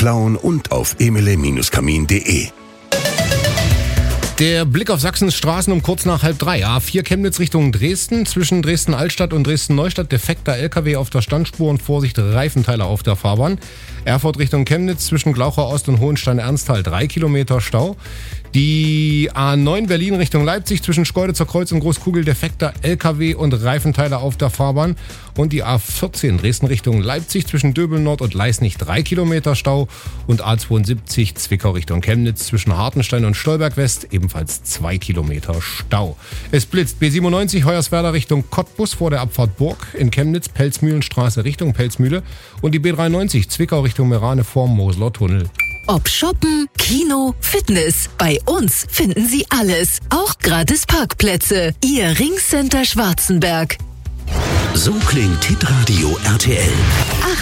klauen und auf emele-kamin.de. Der Blick auf Sachsens Straßen um kurz nach 2:30. A4 Chemnitz Richtung Dresden. Zwischen Dresden-Altstadt und Dresden-Neustadt defekter LKW auf der Standspur und Vorsicht Reifenteile auf der Fahrbahn. Erfurt Richtung Chemnitz zwischen Glauchau Ost und Hohenstein-Ernsthal 3 Kilometer Stau. Die A9 Berlin Richtung Leipzig zwischen Schkeuditzer Kreuz und Großkugel defekter LKW und Reifenteile auf der Fahrbahn. Und die A14 Dresden Richtung Leipzig zwischen Döbel Nord und Leisnig 3 Kilometer Stau. Und A72 Zwickau Richtung Chemnitz zwischen Hartenstein und Stolberg West ebenfalls 2 Kilometer Stau. Es blitzt B97 Hoyerswerda Richtung Cottbus vor der Abfahrt Burg in Chemnitz, Pelzmühlenstraße Richtung Pelzmühle und die B93 Zwickau Richtung Merane vorm Mosler Tunnel. Ob Shoppen, Kino, Fitness, bei uns finden Sie alles. Auch gratis Parkplätze. Ihr Ringcenter Schwarzenberg. So klingt Hitradio RTL.